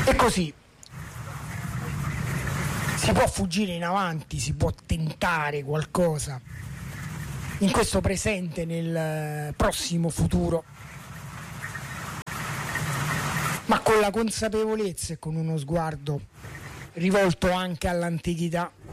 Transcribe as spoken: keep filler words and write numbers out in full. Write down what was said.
E così si può fuggire in avanti, si può tentare qualcosa in questo presente, nel prossimo futuro, ma con la consapevolezza e con uno sguardo rivolto anche all'antichità